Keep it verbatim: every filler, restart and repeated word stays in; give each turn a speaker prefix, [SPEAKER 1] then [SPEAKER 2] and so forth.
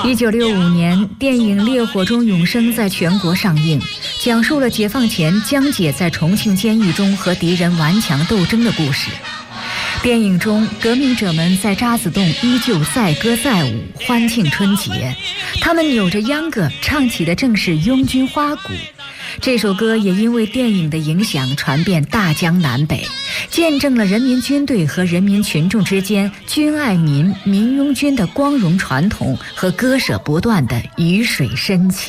[SPEAKER 1] 一九六五年，电影《烈火中永生》在全国上映，讲述了解放前江姐在重庆监狱中和敌人顽强斗争的故事。电影中，革命者们在渣滓洞依旧载歌载舞，欢庆春节。他们扭着秧歌，唱起的正是《拥军花鼓》。这首歌也因为电影的影响传遍大江南北，见证了人民军队和人民群众之间军爱民、民拥军的光荣传统和割舍不断的鱼水深情。